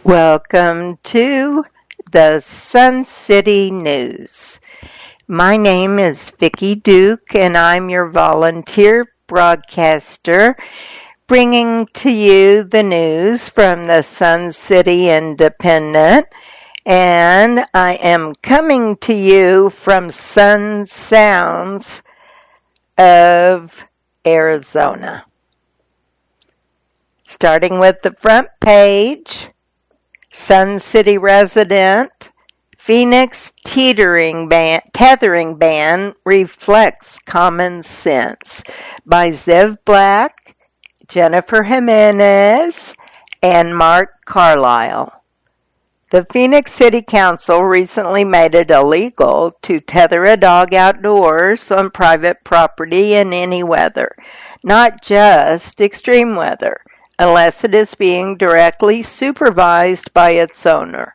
Welcome to the Sun City News. My name is Vicki Duke and I'm your volunteer broadcaster bringing to you the news from the Sun City Independent, and I am coming to you from Sun Sounds of Arizona. Starting with the front page, Sun City resident, Phoenix tethering ban reflects common sense by Zev Black, Jennifer Jimenez, and Mark Carlisle. The Phoenix City Council recently made it illegal to tether a dog outdoors on private property in any weather, not just extreme weather, unless it is being directly supervised by its owner.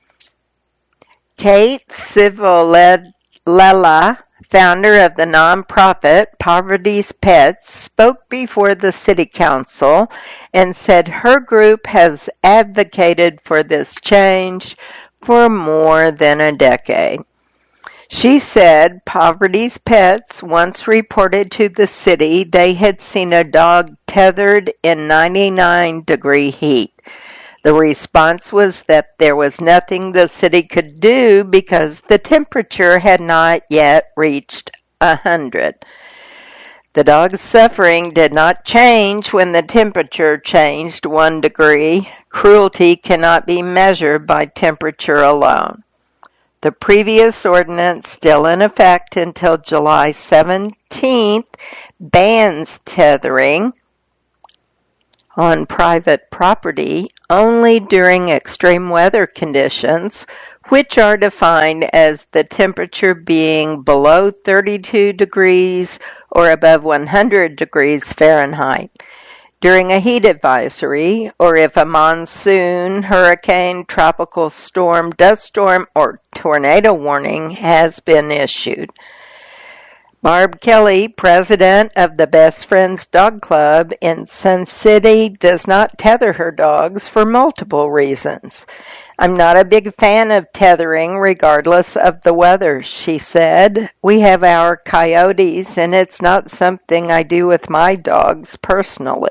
Kate Civolella, founder of the nonprofit Poverty's Pets, spoke before the City Council and said her group has advocated for this change for more than a decade. She said Poverty's Pets once reported to the city they had seen a dog tethered in 99-degree heat. The response was that there was nothing the city could do because the temperature had not yet reached 100. The dog's suffering did not change when the temperature changed 1 degree. Cruelty cannot be measured by temperature alone. The previous ordinance, still in effect until July 17th, bans tethering on private property only during extreme weather conditions, which are defined as the temperature being below 32 degrees or above 100 degrees Fahrenheit. During a heat advisory, or if a monsoon, hurricane, tropical storm, dust storm, or tornado warning has been issued. Barb Kelly, president of the Best Friends Dog Club in Sun City, does not tether her dogs for multiple reasons. I'm not a big fan of tethering regardless of the weather, she said. We have our coyotes, and it's not something I do with my dogs personally.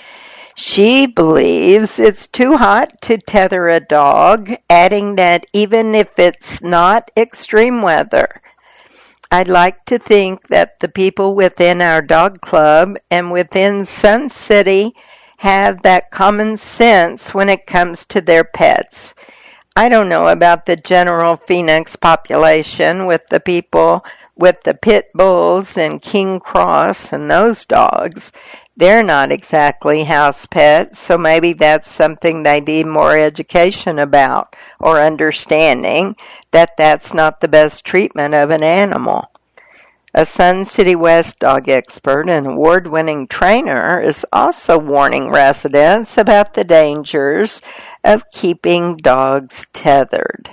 She believes it's too hot to tether a dog, adding that even if it's not extreme weather, I'd like to think that the people within our dog club and within Sun City have that common sense when it comes to their pets. I don't know about the general Phoenix population with the people with the pit bulls and King Cross and those dogs. They're not exactly house pets, so maybe that's something they need more education about or understanding that that's not the best treatment of an animal. A Sun City West dog expert and award-winning trainer is also warning residents about the dangers of keeping dogs tethered.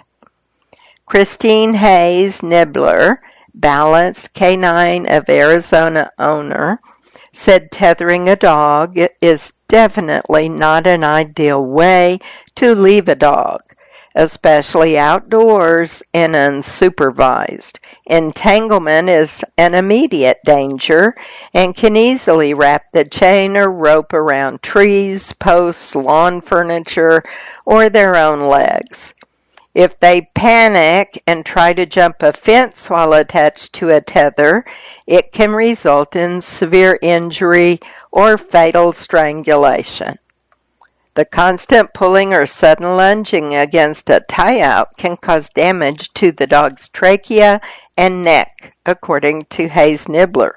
Christine Hayes Nibbler, Balanced Canine of Arizona owner, said tethering a dog is definitely not an ideal way to leave a dog, especially outdoors and unsupervised. Entanglement is an immediate danger and can easily wrap the chain or rope around trees, posts, lawn furniture, or their own legs. If they panic and try to jump a fence while attached to a tether, it can result in severe injury or fatal strangulation. The constant pulling or sudden lunging against a tie-out can cause damage to the dog's trachea and neck, according to Hayes Nibbler.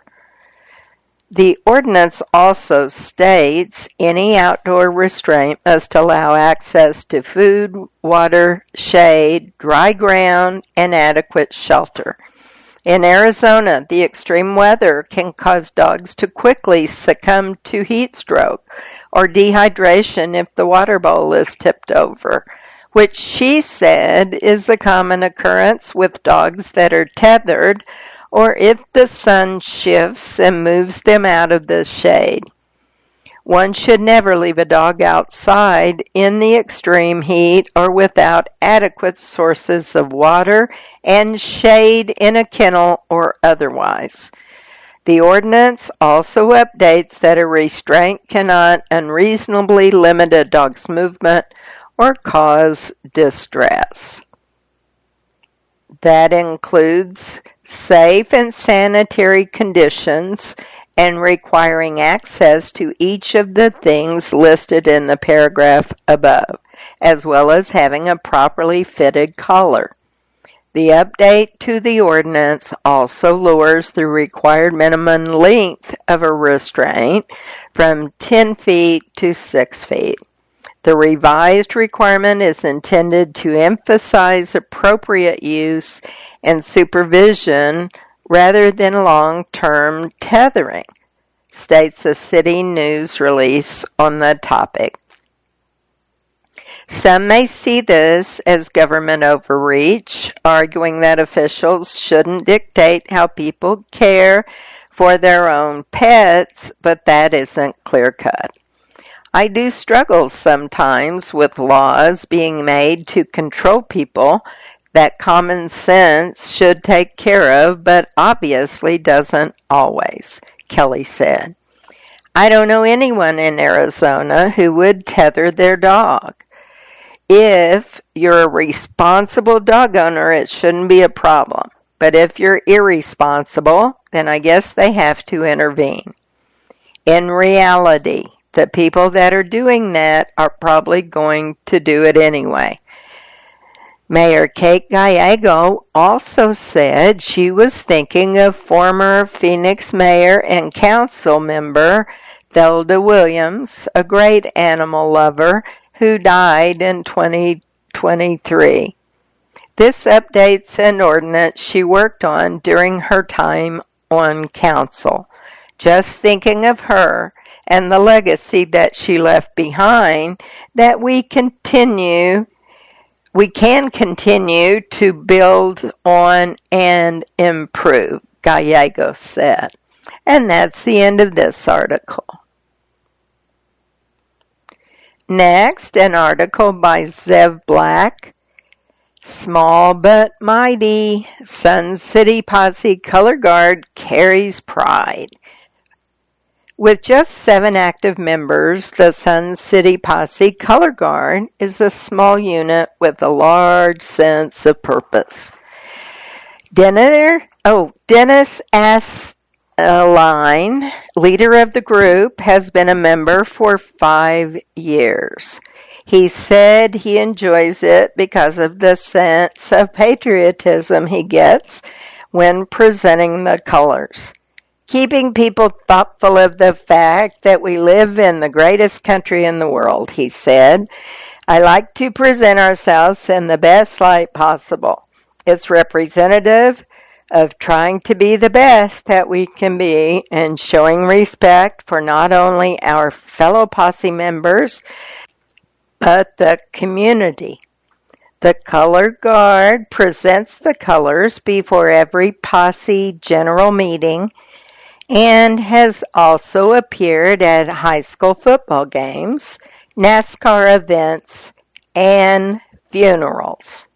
The ordinance also states any outdoor restraint must allow access to food, water, shade, dry ground, and adequate shelter. In Arizona, the extreme weather can cause dogs to quickly succumb to heat stroke or dehydration if the water bowl is tipped over, which she said is a common occurrence with dogs that are tethered or if the sun shifts and moves them out of the shade. One should never leave a dog outside in the extreme heat or without adequate sources of water and shade in a kennel or otherwise. The ordinance also updates that a restraint cannot unreasonably limit a dog's movement or cause distress. That includes safe and sanitary conditions and requiring access to each of the things listed in the paragraph above, as well as having a properly fitted collar. The update to the ordinance also lowers the required minimum length of a restraint from 10 feet to 6 feet. The revised requirement is intended to emphasize appropriate use and supervision rather than long-term tethering, states a city news release on the topic. Some may see this as government overreach, arguing that officials shouldn't dictate how people care for their own pets, but that isn't clear-cut. I do struggle sometimes with laws being made to control people that common sense should take care of, but obviously doesn't always, Kelly said. I don't know anyone in Arizona who would tether their dog. If you're a responsible dog owner, it shouldn't be a problem. But if you're irresponsible, then I guess they have to intervene. In reality, the people that are doing that are probably going to do it anyway. Mayor Kate Gallego also said she was thinking of former Phoenix mayor and council member Thelda Williams, a great animal lover who died in 2023. This updates an ordinance she worked on during her time on council. Just thinking of her and the legacy that she left behind, that we can continue to build on and improve, Gallego said. And that's the end of this article. Next, an article by Zev Black, Small but Mighty, Sun City Posse Color Guard Carries Pride. With just 7 active members, the Sun City Posse Color Guard is a small unit with a large sense of purpose. Dennis Aline, leader of the group, has been a member for 5 years. He said he enjoys it because of the sense of patriotism he gets when presenting the colors. Keeping people thoughtful of the fact that we live in the greatest country in the world, he said. I like to present ourselves in the best light possible. It's representative of trying to be the best that we can be and showing respect for not only our fellow posse members, but the community. The Color Guard presents the colors before every posse general meeting and has also appeared at high school football games, NASCAR events, and funerals.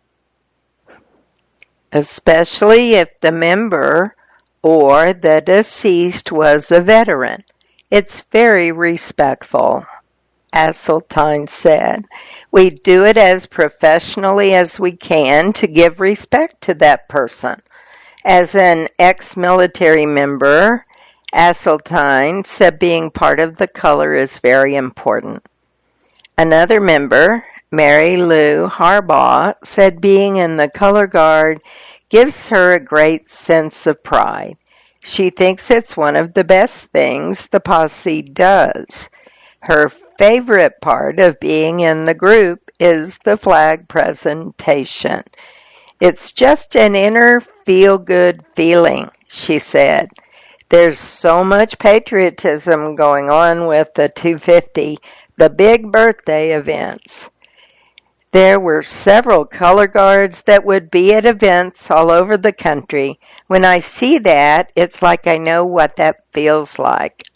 Especially if the member or the deceased was a veteran. It's very respectful, Asseltine said. We do it as professionally as we can to give respect to that person. As an ex-military member, Asseltine said being part of the color is very important. Another member, Mary Lou Harbaugh, said being in the Color Guard gives her a great sense of pride. She thinks it's one of the best things the posse does. Her favorite part of being in the group is the flag presentation. It's just an inner feel-good feeling, she said. There's so much patriotism going on with the 250, the big birthday events. There were several color guards that would be at events all over the country. When I see that, it's like I know what that feels like.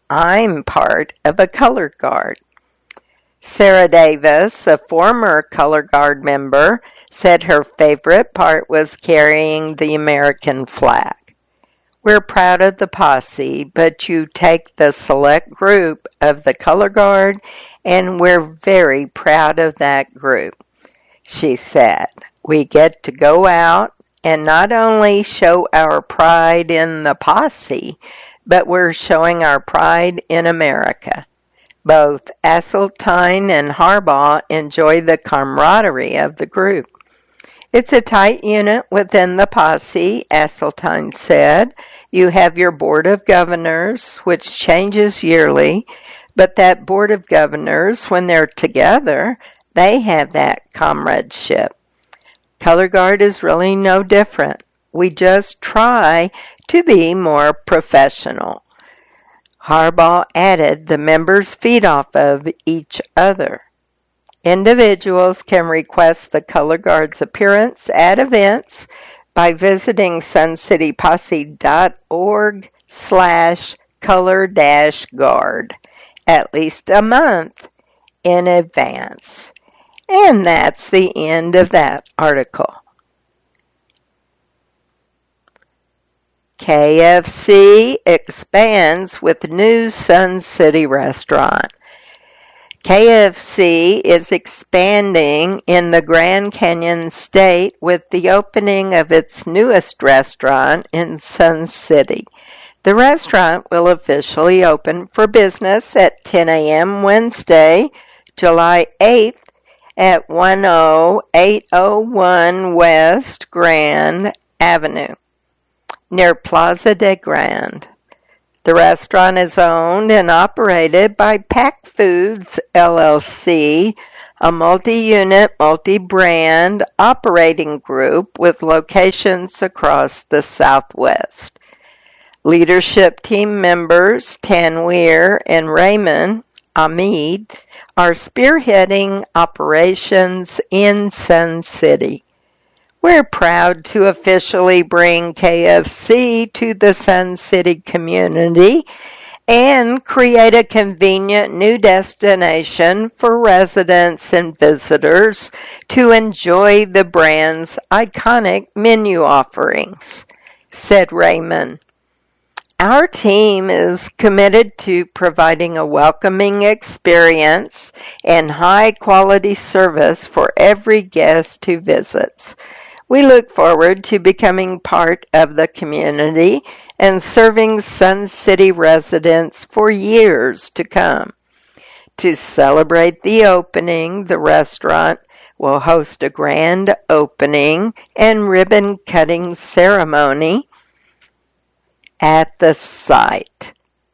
I'm part of a color guard. Sarah Davis, a former color guard member, said her favorite part was carrying the American flag. We're proud of the posse, but you take the select group of the color guard, and we're very proud of that group, she said. We get to go out and not only show our pride in the posse, but we're showing our pride in America. Both Asseltine and Harbaugh enjoy the camaraderie of the group. It's a tight unit within the posse, Asseltine said. You have your Board of Governors, which changes yearly, but that Board of Governors, when they're together, they have that comradeship. Color Guard is really no different. We just try to be more professional. Harbaugh added the members feed off of each other. Individuals can request the Color Guard's appearance at events by visiting suncityposse.org/color-guard at least a month in advance. And that's the end of that article. KFC expands with new Sun City restaurant. KFC is expanding in the Grand Canyon State with the opening of its newest restaurant in Sun City. The restaurant will officially open for business at 10 a.m. Wednesday, July 8th at 10801 West Grand Avenue, near Plaza de Grand. The restaurant is owned and operated by Pack Foods, LLC, a multi-unit, multi-brand operating group with locations across the Southwest. Leadership team members Tanweer and Raymond Ahmed are spearheading operations in Sun City. We're proud to officially bring KFC to the Sun City community and create a convenient new destination for residents and visitors to enjoy the brand's iconic menu offerings, said Raymond. Our team is committed to providing a welcoming experience and high-quality service for every guest who visits. We look forward to becoming part of the community and serving Sun City residents for years to come. To celebrate the opening, the restaurant will host a grand opening and ribbon-cutting ceremony at the site.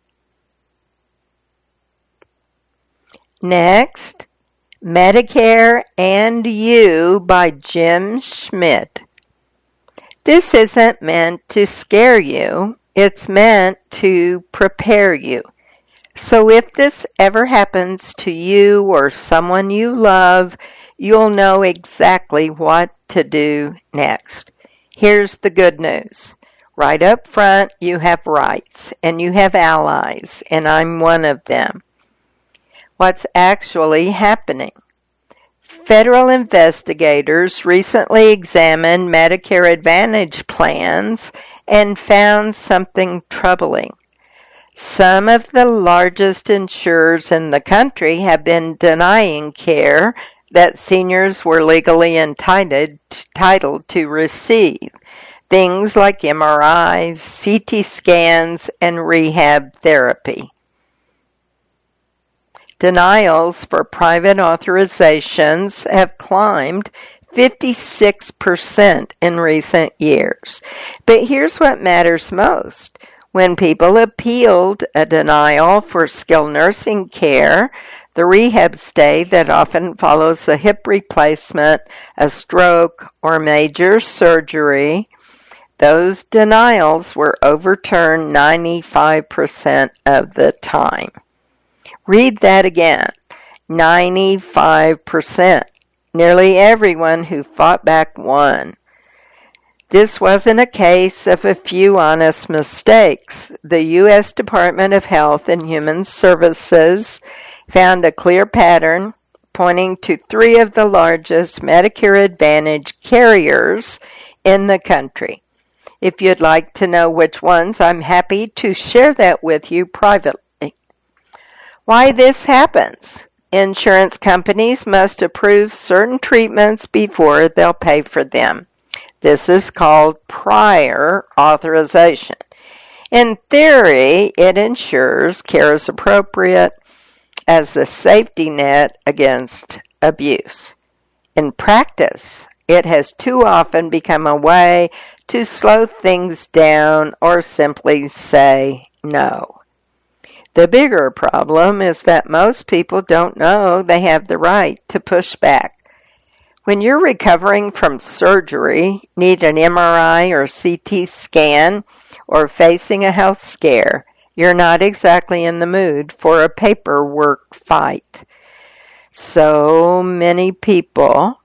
Next, Medicare and You by Jim Schmidt. This isn't meant to scare you, it's meant to prepare you. So if this ever happens to you or someone you love, you'll know exactly what to do next. Here's the good news. Right up front, you have rights, and you have allies, and I'm one of them. What's actually happening? Federal investigators recently examined Medicare Advantage plans and found something troubling. Some of the largest insurers in the country have been denying care that seniors were legally entitled to receive. Things like MRIs, CT scans, and rehab therapy. Denials for private authorizations have climbed 56% in recent years. But here's what matters most. When people appealed a denial for skilled nursing care, the rehab stay that often follows a hip replacement, a stroke, or major surgery, those denials were overturned 95% of the time. Read that again. 95%. Nearly everyone who fought back won. This wasn't a case of a few honest mistakes. The U.S. Department of Health and Human Services found a clear pattern pointing to three of the largest Medicare Advantage carriers in the country. If you'd like to know which ones, I'm happy to share that with you privately. Why this happens? Insurance companies must approve certain treatments before they'll pay for them. This is called prior authorization. In theory, it ensures care is appropriate as a safety net against abuse. In practice, it has too often become a way to slow things down or simply say no. The bigger problem is that most people don't know they have the right to push back. When you're recovering from surgery, need an MRI or CT scan, or facing a health scare, you're not exactly in the mood for a paperwork fight. So many people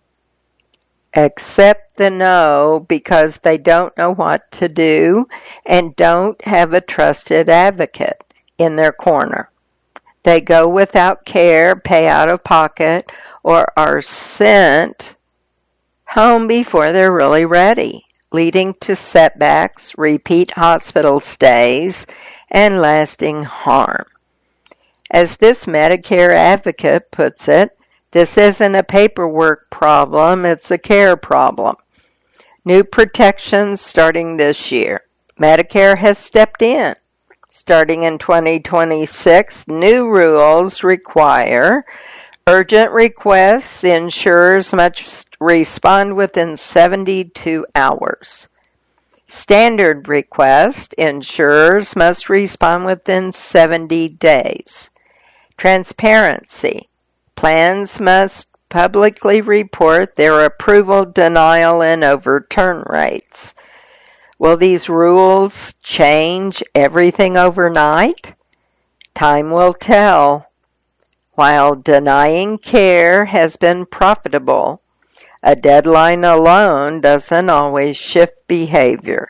accept the no because they don't know what to do and don't have a trusted advocate in their corner. They go without care, pay out of pocket, or are sent home before they're really ready, leading to setbacks, repeat hospital stays, and lasting harm. As this Medicare advocate puts it, this isn't a paperwork problem, it's a care problem. New protections starting this year. Medicare has stepped in. Starting in 2026, new rules require urgent requests. Insurers must respond within 72 hours. Standard request. Insurers must respond within 70 days. Transparency. Plans must publicly report their approval, denial, and overturn rates. Will these rules change everything overnight? Time will tell. While denying care has been profitable, a deadline alone doesn't always shift behavior.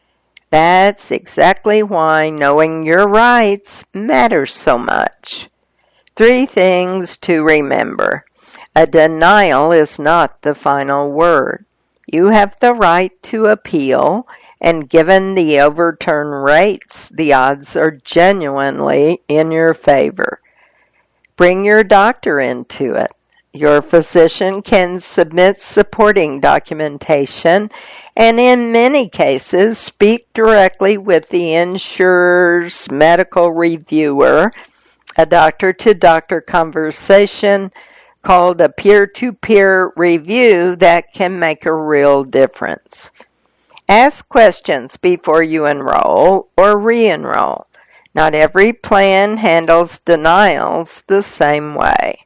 That's exactly why knowing your rights matters so much. 3 things to remember. A denial is not the final word. You have the right to appeal, and given the overturn rates, the odds are genuinely in your favor. Bring your doctor into it. Your physician can submit supporting documentation and in many cases speak directly with the insurer's medical reviewer, a doctor-to-doctor conversation called a peer-to-peer review that can make a real difference. Ask questions before you enroll or re-enroll. Not every plan handles denials the same way.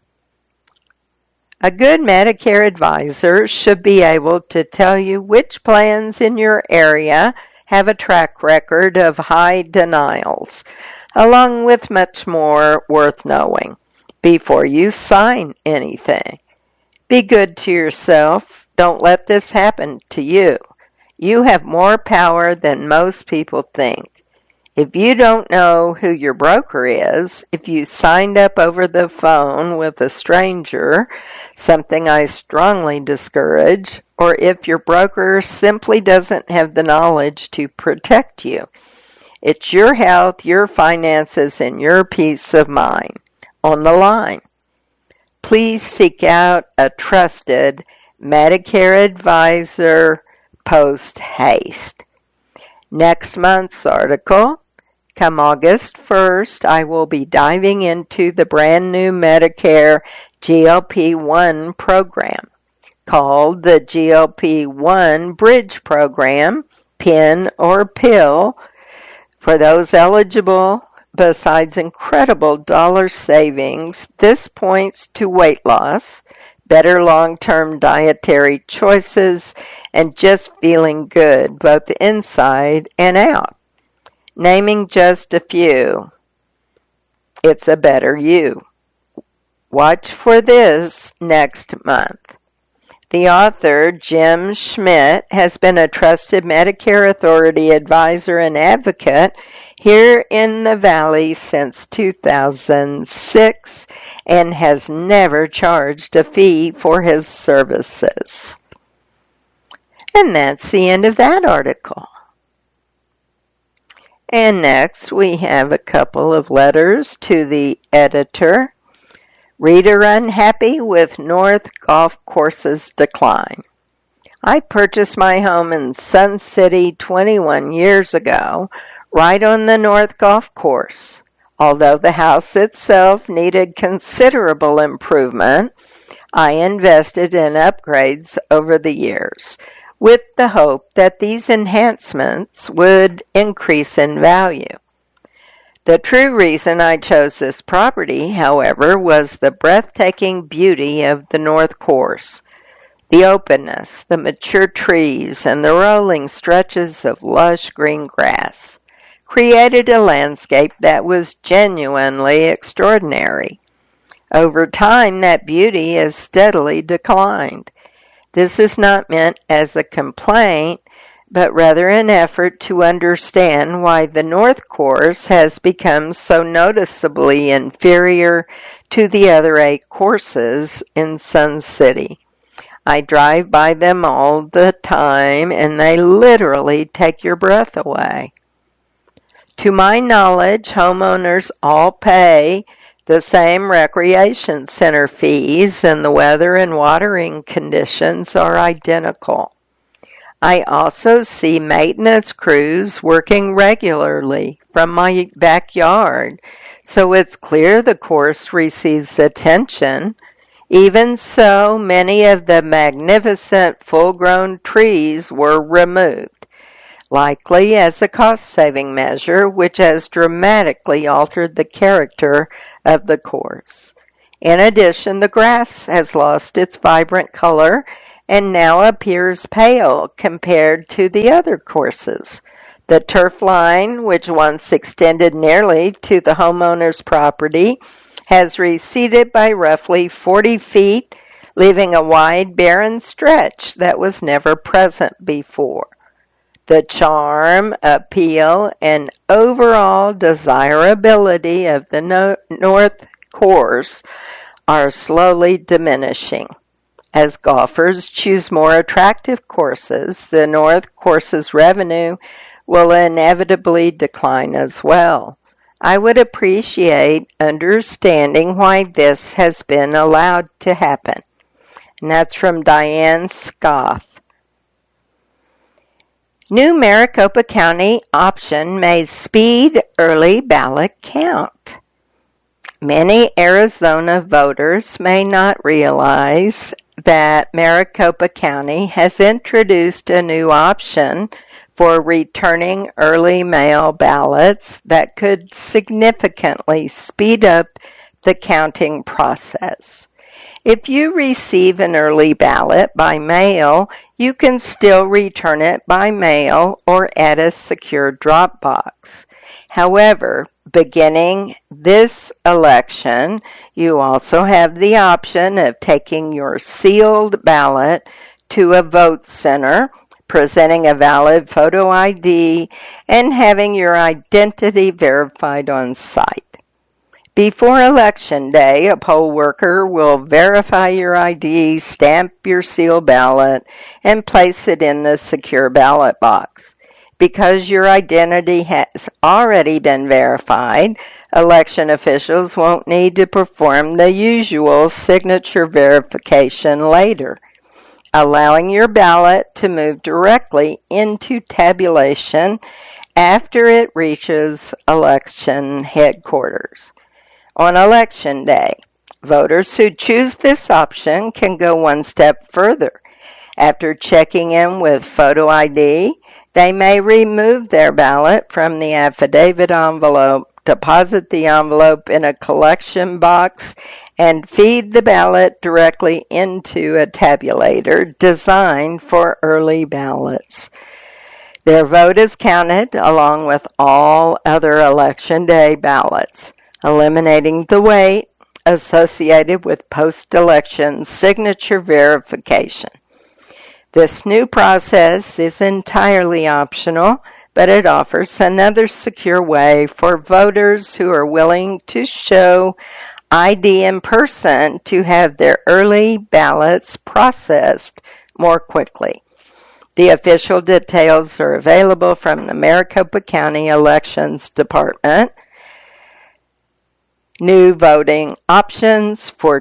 A good Medicare advisor should be able to tell you which plans in your area have a track record of high denials, along with much more worth knowing before you sign anything. Be good to yourself. Don't let this happen to you. You have more power than most people think. If you don't know who your broker is, if you signed up over the phone with a stranger, something I strongly discourage, or if your broker simply doesn't have the knowledge to protect you, it's your health, your finances, and your peace of mind on the line. Please seek out a trusted Medicare advisor post haste. Next month's article, come August 1st, I will be diving into the brand new Medicare GLP-1 program called the GLP-1 Bridge Program, PIN or pill. For those eligible, besides incredible dollar savings, this points to weight loss, better long-term dietary choices, and just feeling good both inside and out. Naming just a few, it's a better you. Watch for this next month. The author, Jim Schmidt, has been a trusted Medicare Authority advisor and advocate here in the Valley since 2006 and has never charged a fee for his services. And that's the end of that article. And next we have a couple of letters to the editor. Reader unhappy with North Golf Course's decline. I purchased my home in Sun City 21 years ago, right on the North Golf Course. Although the house itself needed considerable improvement, I invested in upgrades over the years, with the hope that these enhancements would increase in value. The true reason I chose this property, however, was the breathtaking beauty of the North Course. The openness, the mature trees, and the rolling stretches of lush green grass created a landscape that was genuinely extraordinary. Over time, that beauty has steadily declined. This is not meant as a complaint, but rather an effort to understand why the North Course has become so noticeably inferior to the other 8 courses in Sun City. I drive by them all the time, and they literally take your breath away. To my knowledge, homeowners all pay the same recreation center fees, and the weather and watering conditions are identical. I also see maintenance crews working regularly from my backyard, so it's clear the course receives attention. Even so, many of the magnificent full-grown trees were removed, likely as a cost-saving measure, which has dramatically altered the character of the course. In addition, the grass has lost its vibrant color and now appears pale compared to the other courses. The turf line, which once extended nearly to the homeowner's property, has receded by roughly 40 feet, leaving a wide, barren stretch that was never present before. The charm, appeal, and overall desirability of the North Course are slowly diminishing. As golfers choose more attractive courses, the North Course's revenue will inevitably decline as well. I would appreciate understanding why this has been allowed to happen. And that's from Diane Scoff. New Maricopa County option may speed early ballot count. Many Arizona voters may not realize that Maricopa County has introduced a new option for returning early mail ballots that could significantly speed up the counting process. If you receive an early ballot by mail, you can still return it by mail or at a secure drop box. However, beginning this election, you also have the option of taking your sealed ballot to a vote center, presenting a valid photo ID, and having your identity verified on site. Before Election Day, a poll worker will verify your ID, stamp your sealed ballot, and place it in the secure ballot box. Because your identity has already been verified, election officials won't need to perform the usual signature verification later, allowing your ballot to move directly into tabulation after it reaches election headquarters. On Election Day, voters who choose this option can go one step further. After checking in with photo ID, they may remove their ballot from the affidavit envelope, deposit the envelope in a collection box, and feed the ballot directly into a tabulator designed for early ballots. Their vote is counted along with all other Election Day ballots, eliminating the wait associated with post-election signature verification. This new process is entirely optional, but it offers another secure way for voters who are willing to show ID in person to have their early ballots processed more quickly. The official details are available from the Maricopa County Elections Department. New voting options for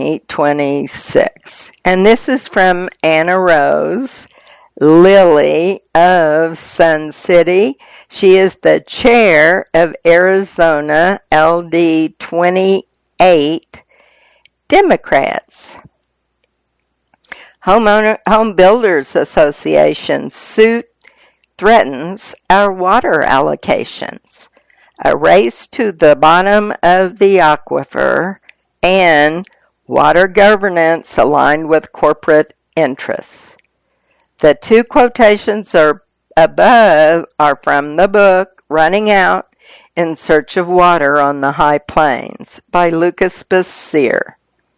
2026. And this is from Anna Rose Lilly of Sun City. She is the chair of Arizona LD 28 Democrats. Home Builders Association suit threatens our water allocations. A race to the bottom of the aquifer, and water governance aligned with corporate interests. The two quotations above are from the book Running Out in Search of Water on the High Plains by Lucas Basier.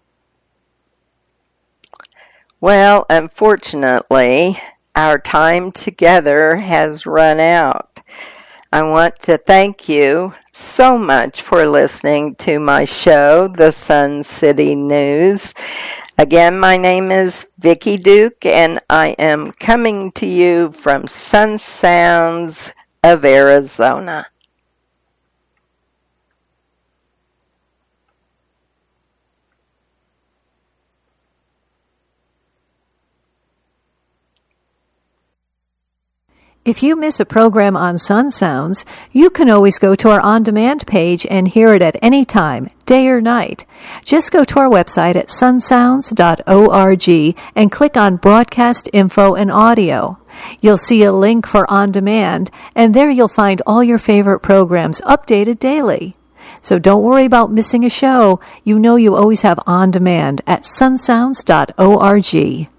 Well, unfortunately, our time together has run out. I want to thank you so much for listening to my show, The Sun City News. Again, my name is Vicki Duke, and I am coming to you from Sun Sounds of Arizona. If you miss a program on Sun Sounds, you can always go to our on-demand page and hear it at any time, day or night. Just go to our website at sunsounds.org and click on Broadcast Info and Audio. You'll see a link for On Demand, and there you'll find all your favorite programs updated daily. So don't worry about missing a show. You know you always have On Demand at sunsounds.org.